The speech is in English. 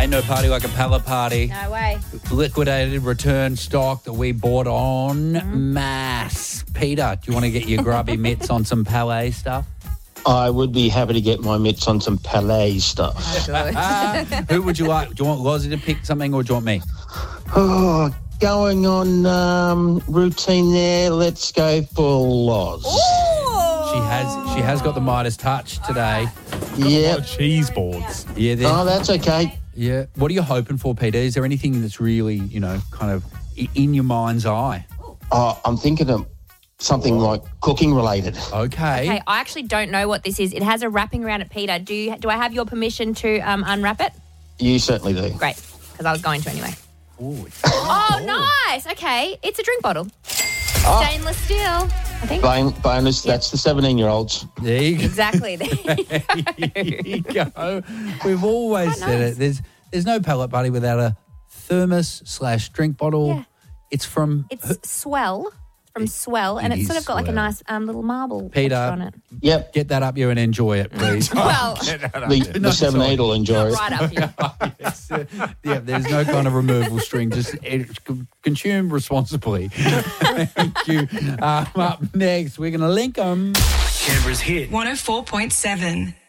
Ain't no party like a pallet party. No way. Liquidated return stock that we bought on mass. Peter, do you want to get your grubby mitts on some Palais stuff? I would be happy to get my mitts on some Palais stuff. Who would you like? Do you want Lozzie to pick something or do you want me? Oh, going on routine there. Let's go for Loz. She has got the Midas touch today. Yeah. Cheese boards. Yeah. Oh, that's okay. Yeah. What are you hoping for, Peter? Is there anything that's really, kind of in your mind's eye? Oh, I'm thinking of something like cooking related. Okay. Okay, I actually don't know what this is. It has a wrapping around it, Peter. Do I have your permission to unwrap it? You certainly do. Great, because I was going to anyway. Ooh. Oh, nice. Okay, it's a drink bottle. Stainless steel, I think. Bonus, that's the 17-year-olds. There you go. Exactly. There you go. We've always said it. There's no pallet party without a thermos/drink bottle. Yeah. It's from... It's Swell. From Swell, and It it's sort is of got like a Swell. nice little marble Peter. texture on it. Yep. Get that up here and enjoy it, please. Well, The 7-8 will enjoy it. right up here. Yes, yeah, there's no kind of removable string. Just consume responsibly. Thank you. Up next, we're going to link them. Canberra's hit. 104.7.